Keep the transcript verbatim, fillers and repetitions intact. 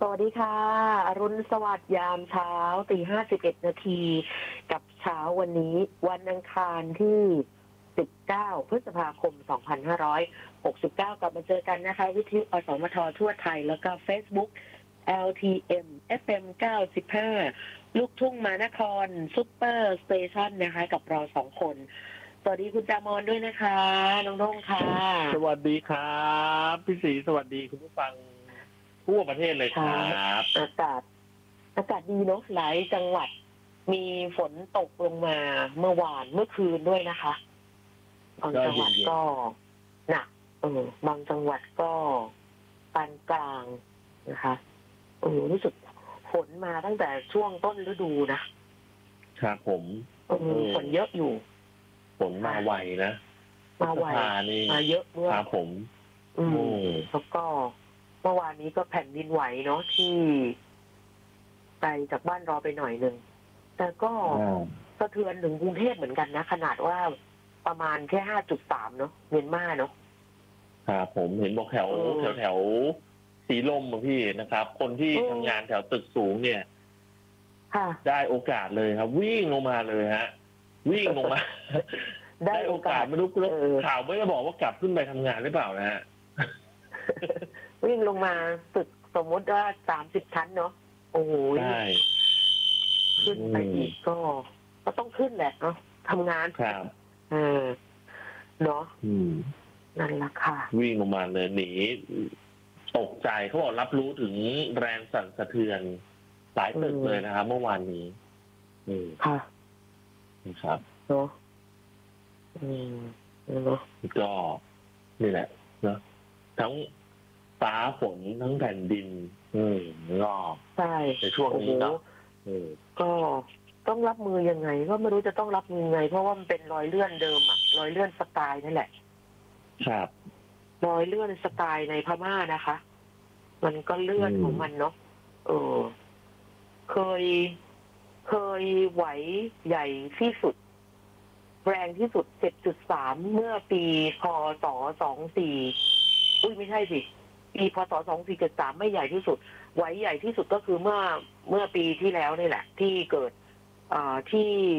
วัสดีค่ะอรุณสวัสดิ์ยามเช้าตีห้าสิบเอ็ดนาทีกับเช้าวันนี้วันอังคารที่สิบเก้าพฤษภาคมสองพันห้าร้อยหกสิบเก้ากลับมาเจอกันนะคะวิทยุอสมททั่วไทยแล้วก็ Facebook แอล ที เอ็ม เอฟ เอ็ม เก้าสิบห้าลูกทุ่งมานครซุปเปอร์สเตชันนะคะกับเราสองคนสวัสดีคุณจามอนด้วยนะคะน้องน้องค่ะสวัสดีครับพี่ศรีสวัสดีคุณผู้ฟังทั่วประเทศเลยครับอากาศอากาศดีเนาะหลายจังหวัดมีฝนตกลงมาเมื่อวานเมื่อคืนด้วยนะคะบางจังหวัดก็หนักเออบางจังหวัดก็ปานกลางนะคะเออรู้สึกฝนมาตั้งแต่ช่วงต้นฤดูนะครับผมเออฝนเยอะอยู่ฝนมาไวนะมาไวมาเยอะด้วยครับผมอืมแล้วก็เมื่อวานนี้ก็แผ่นดินไหวเนาะที่ไกลจากบ้านเราไปหน่อยนึงแต่ก็สะเทือนถึงกรุงเทพเหมือนกันนะขนาดว่าประมาณแค่ ห้าจุดสาม เนาะเมียนมาเนาะครับผมเห็นบอกแถวแถวแถวสีลมอ่ะพี่นะครับ คนที่ทำงานแถวตึกสูงเนี่ยได้โอกาสเลยครับวิ่งลงมาเลยฮะวิ่งลงมาได้โอกาสไม่รู้ข่าวไม่ได้บอกว่ากลับขึ้นไปทำงานหรือเปล่านะฮะวิ่งลงมาตึกสมมติว่าสามสิบชั้นเนาะโอ้โหขึ้นไปอีกก็ก็ต้องขึ้นแหละเนาะทำงานครับเออเนาะนั่นแหละค่ะวิ่งลงมาเลยหนีตกใจเขาบอกรับรู้ถึงแรงสั่นสะเทือนหลายตึกเลยนะครับเมื่อวานนี้อืมค่ะครับเนาะอืมเนาะก็นี่แหละเนาะทั้งฟ้าฝนทั้งแผ่นดินอืมงอใช่ในช่วงนี้เนาะก็ต้องรับมือยังไงก็ไม่รู้จะต้องรับมือยังไงเพราะว่ามันเป็นรอยเลื่อนเดิมอะรอยเลื่อนสไตล์นั่นแหละครับรอยเลื่อนสไตล์ในพม่านะคะมันก็เลื่อนของมันเนาะเออเคยเคยไหวใหญ่ที่สุดแรงที่สุด เจ็ดจุดสาม เมื่อปีพศสองสี่อุ้ยไม่ใช่สิปีพศสองสี่เจ็ดสามไม่ใหญ่ที่สุดไหวใหญ่ที่สุดก็คือเมื่อเมื่อปีที่แล้วนี่แหละที่เกิดอ่าที่